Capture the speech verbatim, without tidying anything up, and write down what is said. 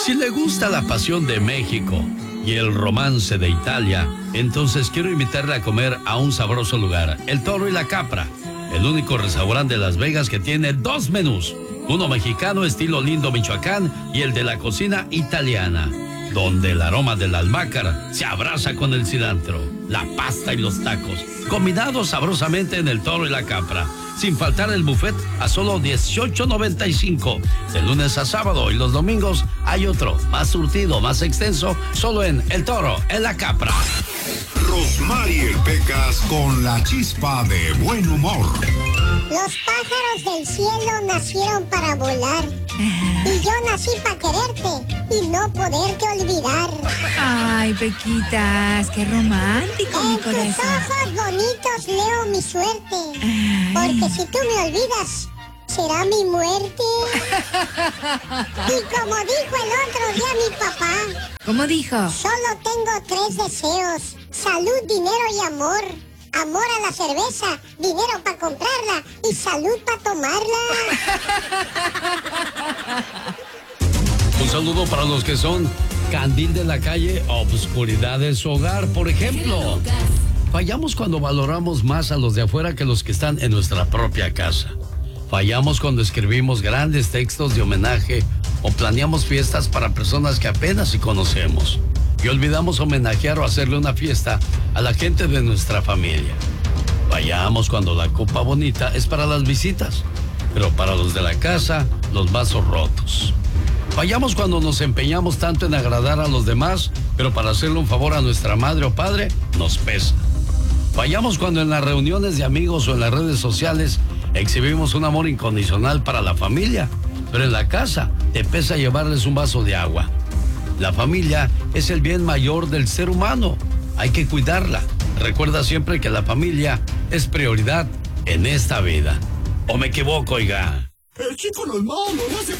Si le gusta la pasión de México y el romance de Italia, entonces quiero invitarle a comer a un sabroso lugar, El Toro y la Capra, el único restaurante de Las Vegas que tiene dos menús, uno mexicano estilo Lindo, Michoacán, y el de la cocina italiana, donde el aroma del albahaca se abraza con el cilantro, la pasta y los tacos, combinados sabrosamente en El Toro y la Capra. Sin faltar el buffet a solo dieciocho noventa y cinco, de lunes a sábado, y los domingos hay otro, más surtido, más extenso, solo en El Toro, en la Capra. Rosmarie Pecas con la chispa de buen humor. Los pájaros del cielo nacieron para volar. Y yo nací para quererte y no poderte olvidar. Ay, Pequitas, qué romántico, mi corazón. En tus ojos bonitos leo mi suerte. Ay. Porque si tú me olvidas, será mi muerte. Y como dijo el otro día mi papá. ¿Cómo dijo? Solo tengo tres deseos: salud, dinero y amor. Amor a la cerveza, dinero para comprarla y salud para tomarla. Un saludo para los que son candil de la calle, obscuridad de su hogar, por ejemplo. Fallamos cuando valoramos más a los de afuera que los que están en nuestra propia casa. Fallamos cuando escribimos grandes textos de homenaje o planeamos fiestas para personas que apenas si conocemos. Y olvidamos homenajear o hacerle una fiesta a la gente de nuestra familia. Fallamos cuando la copa bonita es para las visitas, pero para los de la casa, los vasos rotos. Fallamos cuando nos empeñamos tanto en agradar a los demás, pero para hacerle un favor a nuestra madre o padre, nos pesa. Fallamos cuando en las reuniones de amigos o en las redes sociales exhibimos un amor incondicional para la familia, pero en la casa te pesa llevarles un vaso de agua. La familia es el bien mayor del ser humano. Hay que cuidarla. Recuerda siempre que la familia es prioridad en esta vida. ¿O me equivoco, oiga? El chico no es malo, no hace